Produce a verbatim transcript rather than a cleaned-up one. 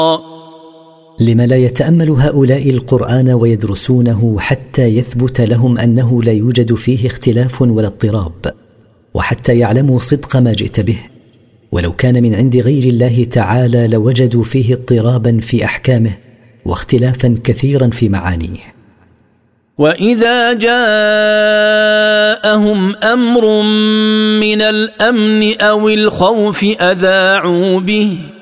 لم لا يتأمل هؤلاء القرآن ويدرسونه حتى يثبت لهم أنه لا يوجد فيه اختلاف ولا اضطراب، وحتى يعلموا صدق ما جئت به؟ ولو كان من عند غير الله تعالى لوجدوا فيه اضطرابا في أحكامه واختلافا كثيرا في معانيه. وإذا جاءهم أمر من الأمن أو الخوف أذاعوا به